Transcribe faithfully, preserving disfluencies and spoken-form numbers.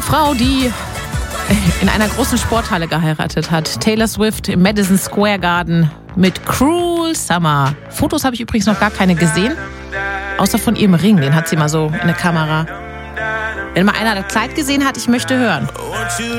die Frau, die in einer großen Sporthalle geheiratet hat. Taylor Swift im Madison Square Garden mit Cruel Summer. Fotos habe ich übrigens noch gar keine gesehen, außer von ihrem Ring. Den hat sie mal so in der Kamera. Wenn mal einer das Kleid gesehen hat, ich möchte hören.